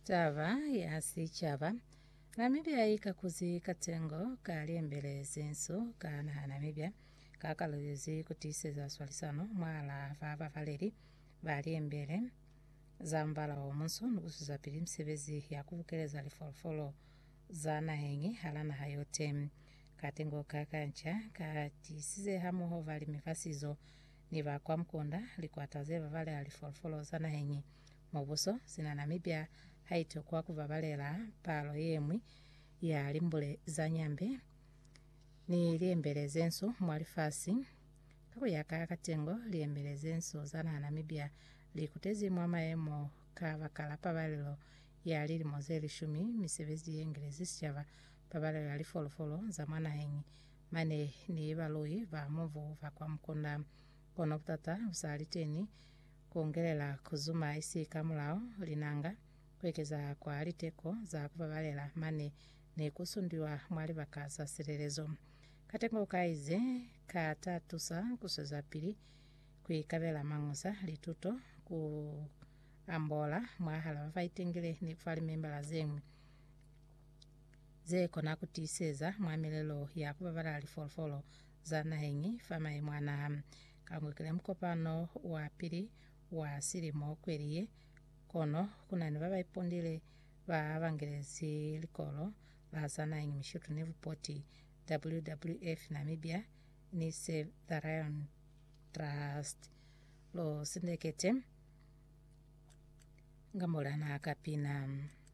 Tava yasi chava Namibia ikakuzi katengo kaliembele zenso kana Namibia kakalezi kutiseza swalisano mwala vava valeri valiembele zambala omunso nukusuza pili msebezi yakubukeleza lifolofolo zana hengi halana hayote katengo kakancha katisize hamuho vali mifasizo niva kwa mkonda likwatazeva vale alifolofolo zana hengi mobuso sina Namibia haito kwa kuvabalela palo yemwi ya limbule za nyambe ni liembeleze enso mwalifasi kako yaka katengo liembeleze enso zana Namibia likutezi mwama emo kavakala pabalelo ya lili mozeli shumi misebezi yengelezi sichava pabalelo ya lifolofolo za mwana hengi mane ni baloi va movu va kwa mkonda kono kutata usaliteni kuongelela kuzuma isi kamulao linanga kwekeza kwa aliteko za kuvabalela mane ne kusundiwa mwali bakasa serelezo katengo kaize katatusa kusoza pili kuikabela mangusa lituto ku ambola mwahala vaitengele ni kufali membala zemwe ze kona kutiseza mwamelelo ya kubabala alifolofolo zana hengi fama mwana kangukile mkopano wa pili wa silimo kweliye kono kuna ni baba ipondile ba abangelezi likolo la zana hengi mishutu nevu poti WWF Namibia ni Save the Lion Trust lo sindekete ngamola na kapina